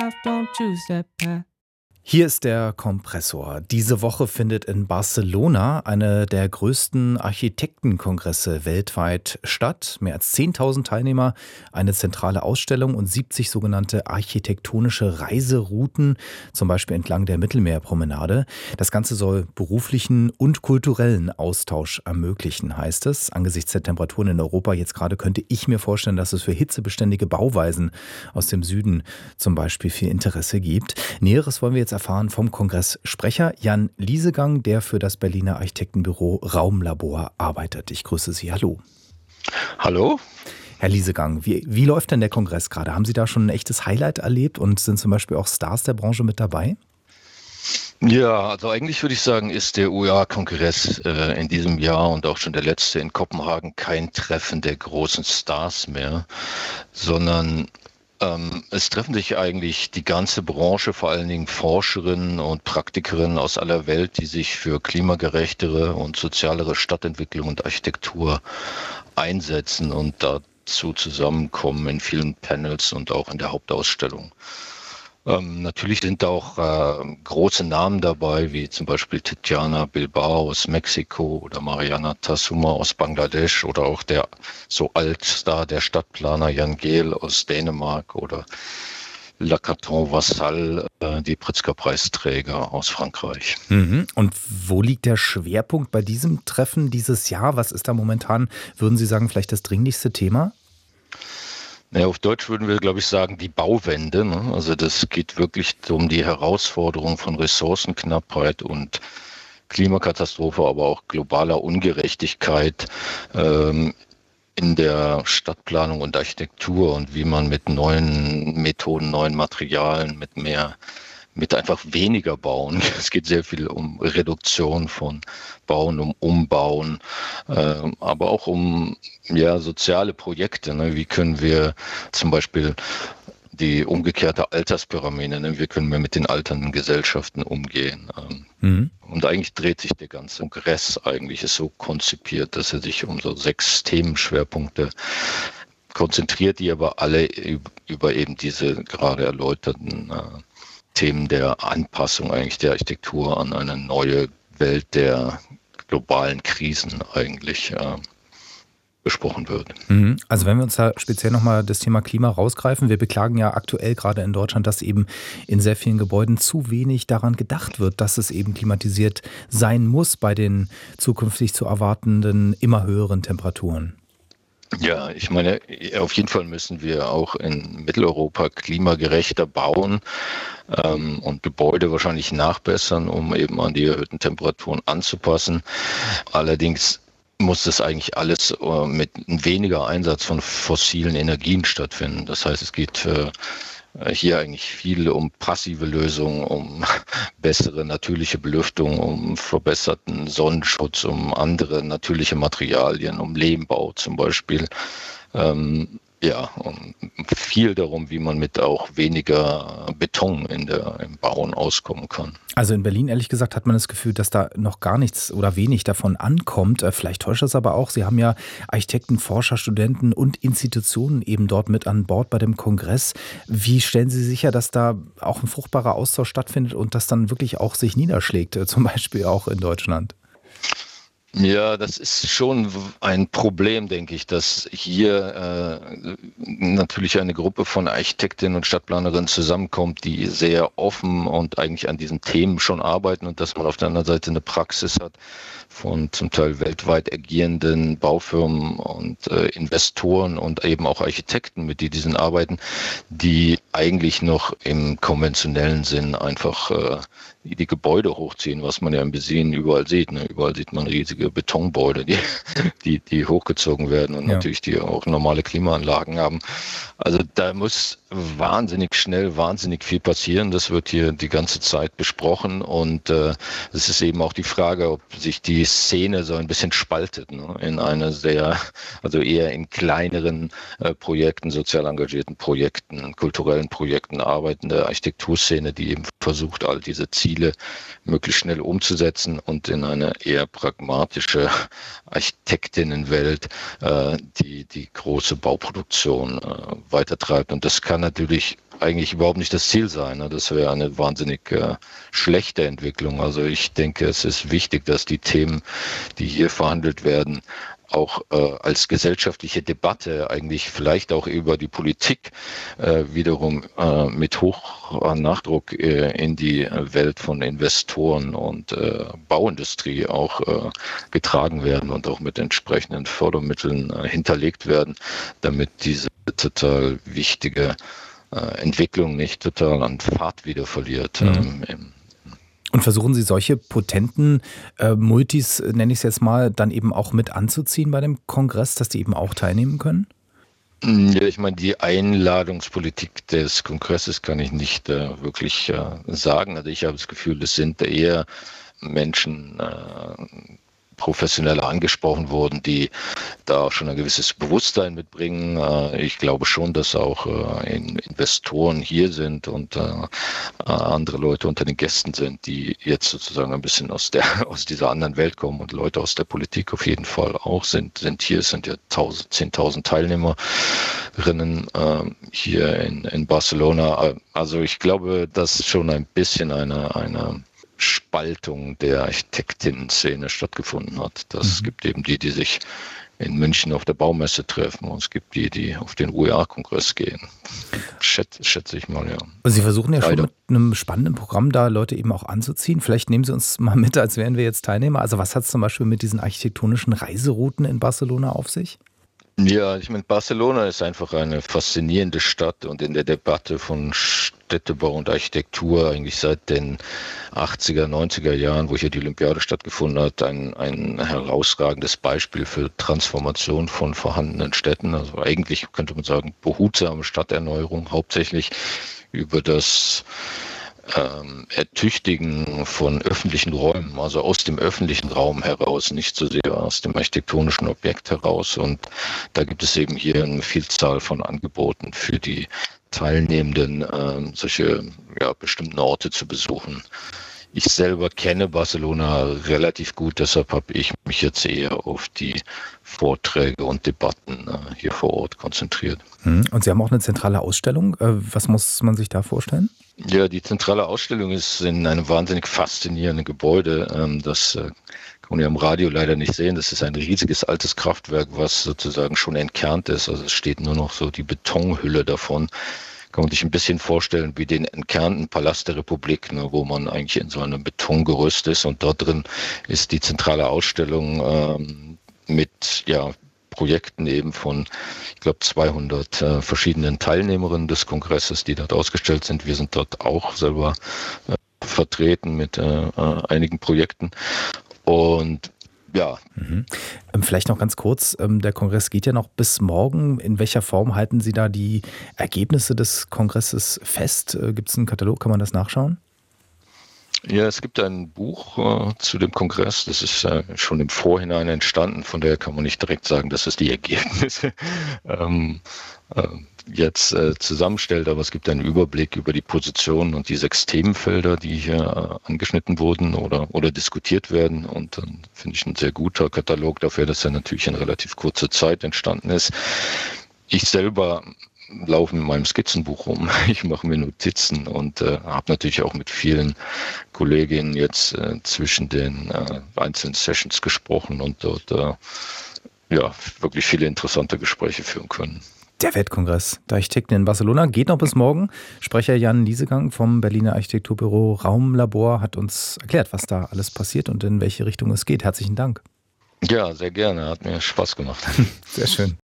don't choose that path. Hier ist der Kompressor. Diese Woche findet in Barcelona eine der größten Architektenkongresse weltweit statt. Mehr als 10.000 Teilnehmer, eine zentrale Ausstellung und 70 sogenannte architektonische Reiserouten, zum Beispiel entlang der Mittelmeerpromenade. Das Ganze soll beruflichen und kulturellen Austausch ermöglichen, heißt es. Angesichts der Temperaturen in Europa jetzt gerade könnte ich mir vorstellen, dass es für hitzebeständige Bauweisen aus dem Süden zum Beispiel viel Interesse gibt. Näheres wollen wir jetzt erfahren vom Kongresssprecher Jan Liesegang, der für das Berliner Architektenbüro Raumlabor arbeitet. Ich grüße Sie. Hallo. Hallo. Herr Liesegang, wie läuft denn der Kongress gerade? Haben Sie da schon ein echtes Highlight erlebt und sind zum Beispiel auch Stars der Branche mit dabei? Ja, also eigentlich würde ich sagen, ist der UA-Kongress in diesem Jahr und auch schon der letzte in Kopenhagen kein Treffen der großen Stars mehr, sondern es treffen sich eigentlich die ganze Branche, vor allen Dingen Forscherinnen und Praktikerinnen aus aller Welt, die sich für klimagerechtere und sozialere Stadtentwicklung und Architektur einsetzen und dazu zusammenkommen in vielen Panels und auch in der Hauptausstellung. Natürlich sind auch große Namen dabei, wie zum Beispiel Tiziana Bilbao aus Mexiko oder Mariana Tasuma aus Bangladesch oder auch der so Altstar, der Stadtplaner Jan Gehl aus Dänemark oder Lacarton Vassal, die Pritzker-Preisträger aus Frankreich. Und wo liegt der Schwerpunkt bei diesem Treffen dieses Jahr? Was ist da momentan, würden Sie sagen, vielleicht das dringlichste Thema? Naja, auf Deutsch würden wir, glaube ich, sagen, die Bauwende. Ne? Also das geht wirklich um die Herausforderung von Ressourcenknappheit und Klimakatastrophe, aber auch globaler Ungerechtigkeit in der Stadtplanung und Architektur und wie man mit neuen Methoden, neuen Materialien, mit einfach weniger Bauen. Es geht sehr viel um Reduktion von Bauen, um Umbauen, aber auch um soziale Projekte. Ne? Wie können wir zum Beispiel die umgekehrte Alterspyramide, ne? Wie können wir mit den alternden Gesellschaften umgehen? Und eigentlich dreht sich der ganze Kongress eigentlich, ist so konzipiert, dass er sich um so 6 Themenschwerpunkte konzentriert, die aber alle über eben diese gerade erläuterten Themen der Anpassung eigentlich der Architektur an eine neue Welt der globalen Krisen eigentlich besprochen wird. Also wenn wir uns da speziell nochmal das Thema Klima rausgreifen, wir beklagen ja aktuell gerade in Deutschland, dass eben in sehr vielen Gebäuden zu wenig daran gedacht wird, dass es eben klimatisiert sein muss bei den zukünftig zu erwartenden immer höheren Temperaturen. Ja, ich meine, auf jeden Fall müssen wir auch in Mitteleuropa klimagerechter bauen und Gebäude wahrscheinlich nachbessern, um eben an die erhöhten Temperaturen anzupassen. Allerdings muss das eigentlich alles mit weniger Einsatz von fossilen Energien stattfinden. Das heißt, es geht hier eigentlich viel um passive Lösungen, um bessere natürliche Belüftung, um verbesserten Sonnenschutz, um andere natürliche Materialien, um Lehmbau zum Beispiel. Und viel darum, wie man mit auch weniger Beton im Bauen auskommen kann. Also in Berlin, ehrlich gesagt, hat man das Gefühl, dass da noch gar nichts oder wenig davon ankommt. Vielleicht täuscht das aber auch. Sie haben ja Architekten, Forscher, Studenten und Institutionen eben dort mit an Bord bei dem Kongress. Wie stellen Sie sicher, dass da auch ein fruchtbarer Austausch stattfindet und das dann wirklich auch sich niederschlägt, zum Beispiel auch in Deutschland? Ja, das ist schon ein Problem, denke ich, dass hier natürlich eine Gruppe von Architektinnen und Stadtplanerinnen zusammenkommt, die sehr offen und eigentlich an diesen Themen schon arbeiten und dass man auf der anderen Seite eine Praxis hat von zum Teil weltweit agierenden Baufirmen und Investoren und eben auch Architekten, mit die diesen arbeiten, die eigentlich noch im konventionellen Sinn einfach die Gebäude hochziehen, was man ja in Berlin überall sieht. Ne? Überall sieht man riesige Betongebäude, die hochgezogen werden und natürlich die auch normale Klimaanlagen haben. Also da muss wahnsinnig schnell, wahnsinnig viel passieren. Das wird hier die ganze Zeit besprochen und es ist eben auch die Frage, ob sich die Szene so ein bisschen spaltet, ne? In eine also eher in kleineren Projekten, sozial engagierten Projekten, kulturellen Projekten arbeitende Architekturszene, die eben versucht, all diese Ziele möglichst schnell umzusetzen und in eine eher pragmatische Architektinnenwelt die große Bauproduktion weitertreibt. Und das kann kann natürlich eigentlich überhaupt nicht das Ziel sein. Ne? Das wäre eine wahnsinnig schlechte Entwicklung. Also ich denke, es ist wichtig, dass die Themen, die hier verhandelt werden, auch als gesellschaftliche Debatte eigentlich vielleicht auch über die Politik wiederum mit hoch Nachdruck in die Welt von Investoren und Bauindustrie auch getragen werden und auch mit entsprechenden Fördermitteln hinterlegt werden, damit diese total wichtige Entwicklung nicht total an Fahrt wieder verliert. Und versuchen Sie solche potenten Multis, nenne ich es jetzt mal, dann eben auch mit anzuziehen bei dem Kongress, dass die eben auch teilnehmen können? Ja, ich meine, die Einladungspolitik des Kongresses kann ich nicht wirklich sagen. Also ich habe das Gefühl, es sind eher Menschen professioneller angesprochen wurden, die da auch schon ein gewisses Bewusstsein mitbringen. Ich glaube schon, dass auch Investoren hier sind und andere Leute unter den Gästen sind, die jetzt sozusagen ein bisschen aus dieser anderen Welt kommen, und Leute aus der Politik auf jeden Fall auch sind hier. Es sind ja 10.000 Teilnehmerinnen hier in Barcelona. Also ich glaube, dass schon ein bisschen eine Spaltung der Architektinnen-Szene stattgefunden hat. Das gibt eben die sich in München auf der Baumesse treffen, und es gibt die auf den UEA-Kongress gehen. Schätze ich mal, ja. Also Sie versuchen ja schon mit einem spannenden Programm da Leute eben auch anzuziehen. Vielleicht nehmen Sie uns mal mit, als wären wir jetzt Teilnehmer. Also was hat es zum Beispiel mit diesen architektonischen Reiserouten in Barcelona auf sich? Ja, ich meine, Barcelona ist einfach eine faszinierende Stadt und in der Debatte von Städtebau und Architektur eigentlich seit den 80er, 90er Jahren, wo hier die Olympiade stattgefunden hat, ein herausragendes Beispiel für Transformation von vorhandenen Städten. Also eigentlich könnte man sagen, behutsame Stadterneuerung, hauptsächlich über das Ertüchtigen von öffentlichen Räumen, also aus dem öffentlichen Raum heraus, nicht so sehr aus dem architektonischen Objekt heraus. Und da gibt es eben hier eine Vielzahl von Angeboten für die Teilnehmenden, solche bestimmten Orte zu besuchen. Ich selber kenne Barcelona relativ gut, deshalb habe ich mich jetzt eher auf die Vorträge und Debatten hier vor Ort konzentriert. Und Sie haben auch eine zentrale Ausstellung. Was muss man sich da vorstellen? Ja, die zentrale Ausstellung ist in einem wahnsinnig faszinierenden Gebäude. Das kann man ja im Radio leider nicht sehen. Das ist ein riesiges altes Kraftwerk, was sozusagen schon entkernt ist. Also es steht nur noch so die Betonhülle davon. Kann man sich ein bisschen vorstellen wie den entkernten Palast der Republik, ne, wo man eigentlich in so einem Betongerüst ist, und dort drin ist die zentrale Ausstellung mit Projekten eben von, ich glaube, 200 verschiedenen Teilnehmerinnen des Kongresses, die dort ausgestellt sind. Wir sind dort auch selber vertreten mit einigen Projekten. Und ja. Vielleicht noch ganz kurz, der Kongress geht ja noch bis morgen. In welcher Form halten Sie da die Ergebnisse des Kongresses fest? Gibt es einen Katalog, kann man das nachschauen? Ja, es gibt ein Buch zu dem Kongress, das ist schon im Vorhinein entstanden, von daher kann man nicht direkt sagen, dass es die Ergebnisse jetzt zusammenstellt, aber es gibt einen Überblick über die Positionen und die 6 Themenfelder, die hier angeschnitten wurden oder diskutiert werden, und dann finde ich ein sehr guter Katalog dafür, dass er natürlich in relativ kurzer Zeit entstanden ist. Ich selber laufe mit meinem Skizzenbuch rum. Ich mache mir Notizen und habe natürlich auch mit vielen Kolleginnen jetzt zwischen den einzelnen Sessions gesprochen und dort wirklich viele interessante Gespräche führen können. Der Weltkongress der Architekten in Barcelona geht noch bis morgen. Sprecher Jan Liesegang vom Berliner Architekturbüro Raumlabor hat uns erklärt, was da alles passiert und in welche Richtung es geht. Herzlichen Dank. Ja, sehr gerne. Hat mir Spaß gemacht. Sehr schön.